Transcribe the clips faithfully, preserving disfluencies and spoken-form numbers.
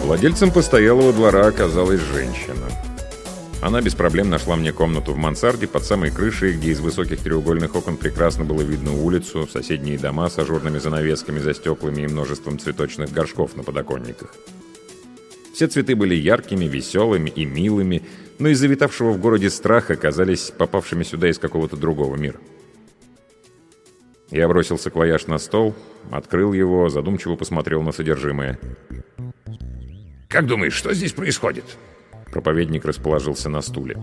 Владельцем постоялого двора оказалась женщина. Она без проблем нашла мне комнату в мансарде под самой крышей, где из высоких треугольных окон прекрасно было видно улицу, соседние дома с ажурными занавесками за стеклами и множеством цветочных горшков на подоконниках. Все цветы были яркими, веселыми и милыми, но из-за витавшего в городе страха казались попавшими сюда из какого-то другого мира. Я бросил саквояж на стол, открыл его, задумчиво посмотрел на содержимое. «Как думаешь, что здесь происходит?» Проповедник расположился на стуле.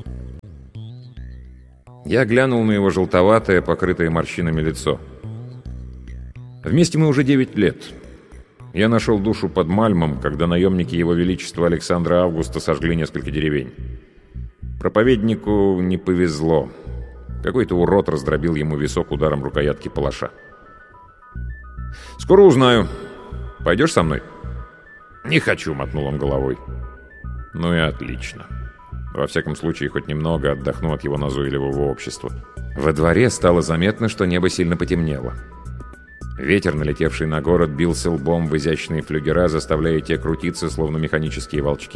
Я глянул на его желтоватое, покрытое морщинами лицо. Вместе мы уже девять лет. Я нашел душу под Мальмом, когда наемники Его Величества Александра Августа сожгли несколько деревень. Проповеднику не повезло. Какой-то урод раздробил ему висок ударом рукоятки палаша. «Скоро узнаю. Пойдешь со мной?» «Не хочу», — мотнул он головой. «Ну и отлично. Во всяком случае, хоть немного отдохну от его назойливого общества». Во дворе стало заметно, что небо сильно потемнело. Ветер, налетевший на город, бился лбом в изящные флюгера, заставляя те крутиться, словно механические волчки.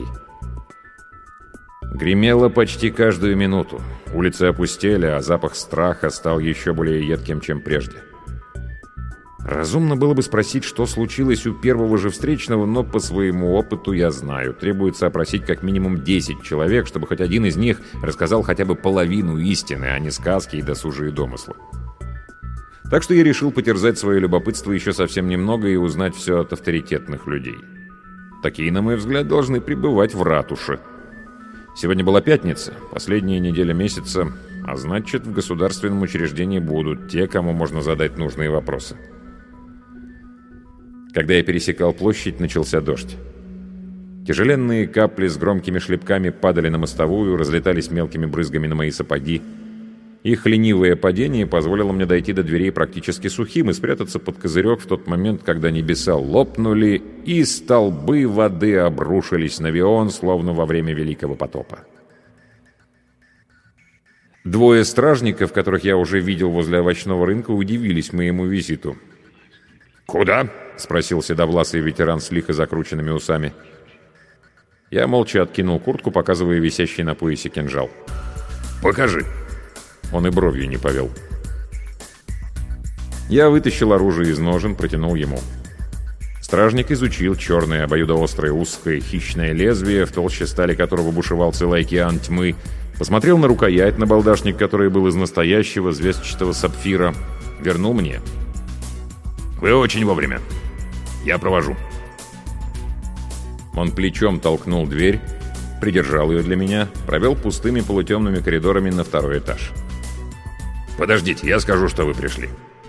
Гремело почти каждую минуту. Улицы опустели, а запах страха стал еще более едким, чем прежде. Разумно было бы спросить, что случилось у первого же встречного, но по своему опыту я знаю. Требуется опросить как минимум десять человек, чтобы хоть один из них рассказал хотя бы половину истины, а не сказки и досужие домыслы. Так что я решил потерзать свое любопытство еще совсем немного и узнать все от авторитетных людей. Такие, на мой взгляд, должны пребывать в ратуше. Сегодня была пятница, последняя неделя месяца, а значит, в государственном учреждении будут те, кому можно задать нужные вопросы. Когда я пересекал площадь, начался дождь. Тяжеленные капли с громкими шлепками падали на мостовую, разлетались мелкими брызгами на мои сапоги. Их ленивое падение позволило мне дойти до дверей практически сухим и спрятаться под козырек в тот момент, когда небеса лопнули, и столбы воды обрушились на Вион, словно во время Великого потопа. Двое стражников, которых я уже видел возле овощного рынка, удивились моему визиту. «Куда?» — спросил седовласый ветеран с лихо закрученными усами. Я молча откинул куртку, показывая висящий на поясе кинжал. «Покажи». Он и бровью не повел. Я вытащил оружие из ножен, протянул ему. Стражник изучил черное обоюдоострое узкое хищное лезвие, в толще стали которого бушевал целый океан тьмы, посмотрел на рукоять, набалдашник, который был из настоящего звездчатого сапфира, вернул мне. «Вы очень вовремя. Я провожу». Он плечом толкнул дверь, придержал ее для меня, провел пустыми полутемными коридорами на второй этаж. «Подождите, я скажу, что вы пришли».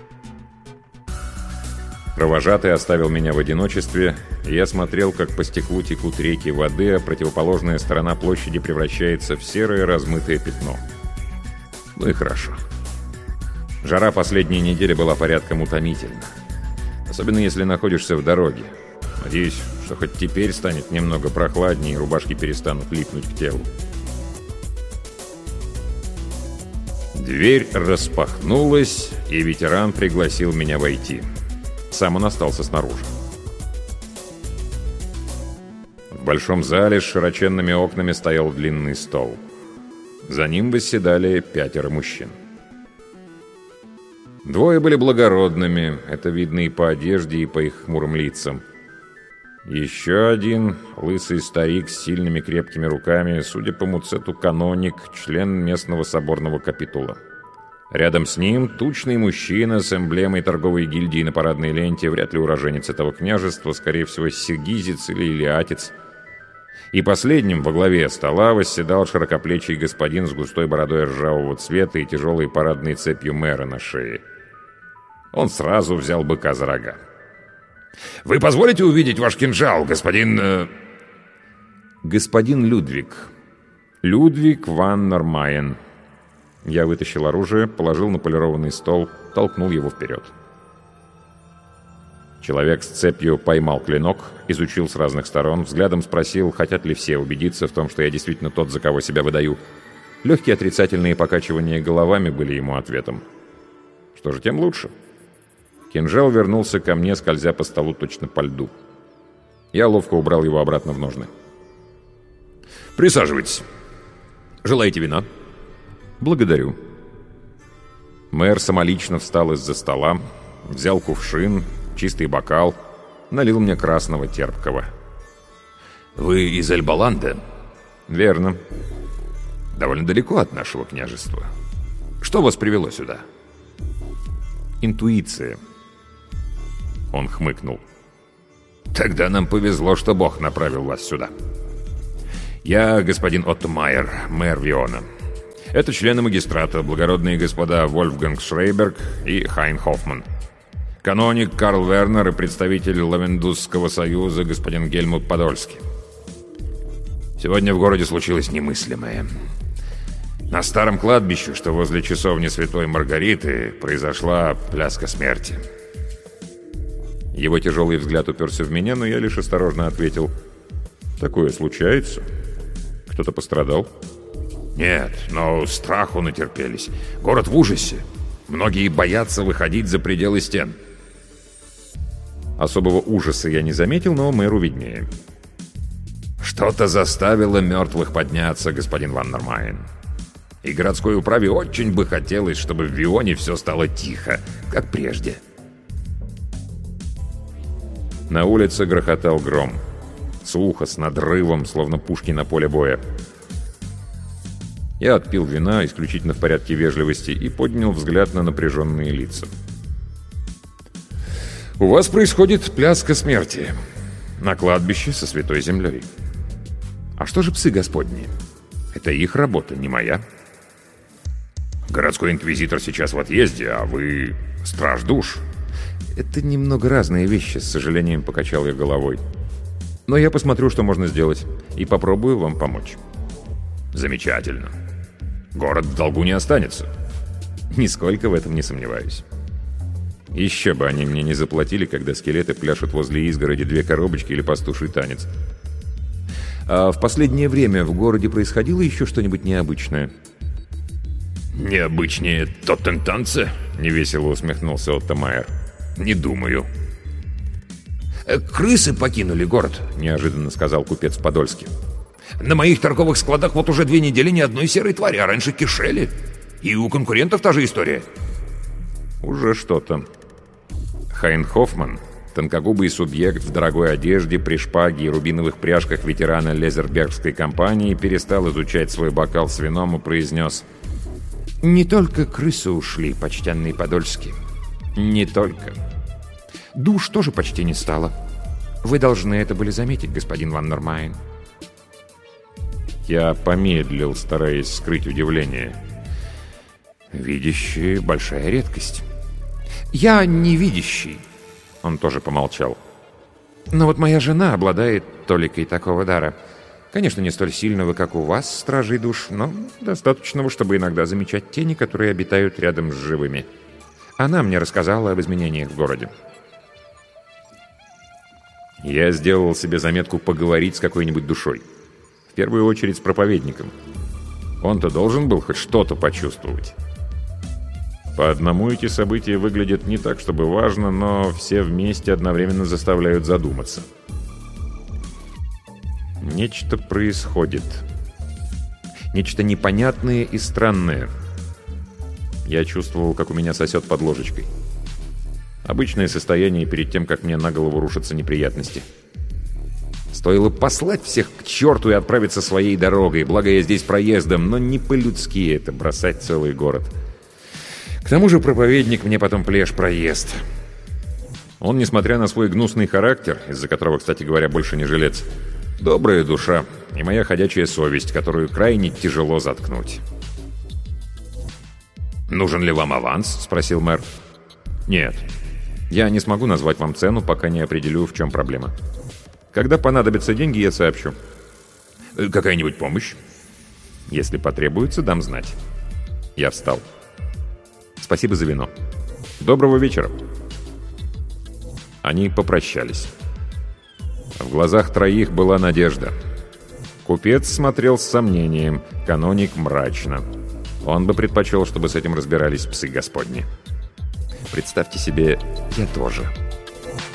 Провожатый оставил меня в одиночестве, и я смотрел, как по стеклу текут реки воды, а противоположная сторона площади превращается в серое размытое пятно. Ну и хорошо. Жара последней недели была порядком утомительна. Особенно если находишься в дороге. Надеюсь, что хоть теперь станет немного прохладнее, и рубашки перестанут липнуть к телу. Дверь распахнулась, и ветеран пригласил меня войти. Сам он остался снаружи. В большом зале с широченными окнами стоял длинный стол. За ним восседали пятеро мужчин. Двое были благородными, это видно и по одежде, и по их хмурым лицам. Еще один, лысый старик с сильными крепкими руками, судя по муцету каноник, член местного соборного капитула. Рядом с ним тучный мужчина с эмблемой торговой гильдии на парадной ленте, вряд ли уроженец этого княжества, скорее всего, сигизец или илиатец. И последним во главе стола восседал широкоплечий господин с густой бородой ржавого цвета и тяжелой парадной цепью мэра на шее. Он сразу взял быка за рога. «Вы позволите увидеть ваш кинжал, господин...» э... «Господин Людвиг. Людвиг ван Нормайен». Я вытащил оружие, положил на полированный стол, толкнул его вперед. Человек с цепью поймал клинок, изучил с разных сторон, взглядом спросил, хотят ли все убедиться в том, что я действительно тот, за кого себя выдаю. Легкие отрицательные покачивания головами были ему ответом. Что же, тем лучше. Кинжал вернулся ко мне, скользя по столу точно по льду. Я ловко убрал его обратно в ножны. «Присаживайтесь. Желаете вина?» «Благодарю». Мэр самолично встал из-за стола, взял кувшин, чистый бокал, налил мне красного терпкого. «Вы из Эльбаланда?» «Верно». «Довольно далеко от нашего княжества. Что вас привело сюда?» «Интуиция». Он хмыкнул. «Тогда нам повезло, что Бог направил вас сюда. Я господин Отто Майер, мэр Виона. Это члены магистрата, благородные господа Вольфганг Шрейберг и Хайн Хоффман. Каноник Карл Вернер и представитель Лавендузского союза господин Гельмут Подольский. Сегодня в городе случилось немыслимое. На старом кладбище, что возле часовни Святой Маргариты, произошла пляска смерти». Его тяжелый взгляд уперся в меня, но я лишь осторожно ответил: «Такое случается? Кто-то пострадал?» «Нет, но страху натерпелись. Город в ужасе. Многие боятся выходить за пределы стен». Особого ужаса я не заметил, но мэру виднее. «Что-то заставило мертвых подняться, господин Ван Нормайн. И городской управе очень бы хотелось, чтобы в Вионе все стало тихо, как прежде». На улице грохотал гром. Сухо, с надрывом, словно пушки на поле боя. Я отпил вина исключительно в порядке вежливости и поднял взгляд на напряженные лица. «У вас происходит пляска смерти на кладбище со святой землей. А что же псы Господни? Это их работа, не моя». «Городской инквизитор сейчас в отъезде, а вы страж душ». «Это немного разные вещи», — с сожалением покачал я головой. «Но я посмотрю, что можно сделать, и попробую вам помочь». «Замечательно. Город в долгу не останется». «Нисколько в этом не сомневаюсь. Еще бы они мне не заплатили, когда скелеты пляшут возле изгороди две коробочки или пастуший танец. А в последнее время в городе происходило еще что-нибудь необычное?» «Необычнее тоттентанца?» — невесело усмехнулся Отто Майер. «Не думаю». «Крысы покинули город», — неожиданно сказал купец Подольский. «На моих торговых складах вот уже две недели ни одной серой твари, а раньше кишели. И у конкурентов та же история». «Уже что-то». Хайн Хоффман, тонкогубый субъект в дорогой одежде, при шпаге и рубиновых пряжках ветерана Лезербергской компании, перестал изучать свой бокал с вином и произнес: «Не только крысы ушли, почтенный Подольский. Не только. Душ тоже почти не стало. Вы должны это были заметить, господин Ван Нормайн». Я помедлил, стараясь скрыть удивление. «Видящий — большая редкость». «Я не видящий», — он тоже помолчал. «Но вот моя жена обладает толикой такого дара. Конечно, не столь сильного, как у вас, стражей душ, но достаточного, чтобы иногда замечать тени, которые обитают рядом с живыми. Она мне рассказала об изменениях в городе». Я сделал себе заметку поговорить с какой-нибудь душой. В первую очередь с проповедником. Он-то должен был хоть что-то почувствовать. По одному эти события выглядят не так, чтобы важно, но все вместе одновременно заставляют задуматься. Нечто происходит. Нечто непонятное и странное. Я чувствовал, как у меня сосет под ложечкой. Обычное состояние перед тем, как мне на голову рушатся неприятности. Стоило послать всех к черту и отправиться своей дорогой, благо я здесь проездом, но не по-людски это бросать целый город. К тому же проповедник мне потом плешь проест. Он, несмотря на свой гнусный характер, из-за которого, кстати говоря, больше не жилец, добрая душа и моя ходячая совесть, которую крайне тяжело заткнуть. «Нужен ли вам аванс?» — спросил мэр. «Нет. Я не смогу назвать вам цену, пока не определю, в чем проблема. Когда понадобятся деньги, я сообщу». «Какая-нибудь помощь?» «Если потребуется, дам знать». Я встал. «Спасибо за вино. Доброго вечера». Они попрощались. В глазах троих была надежда. Купец смотрел с сомнением, каноник мрачно. Он бы предпочел, чтобы с этим разбирались псы Господни. Представьте себе, я тоже.